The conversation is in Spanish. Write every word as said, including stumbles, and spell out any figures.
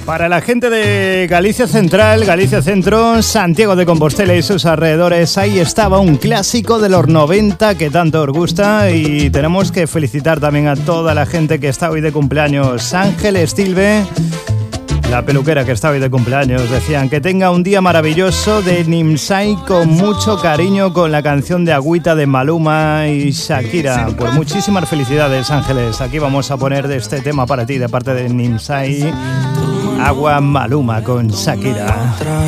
Para la gente de Galicia Central, Galicia Centro, Santiago de Compostela y sus alrededores, ahí estaba un clásico de los noventa que tanto os gusta, y tenemos que felicitar también a toda la gente que está hoy de cumpleaños. Ángel Estilbe, la peluquera que está hoy de cumpleaños, decían que tenga un día maravilloso de Nimsai con mucho cariño con la canción de Agüita de Maluma y Shakira. Pues muchísimas felicidades, Ángeles. Aquí vamos a poner de este tema para ti de parte de Nimsai, Agua Maluma con Shakira.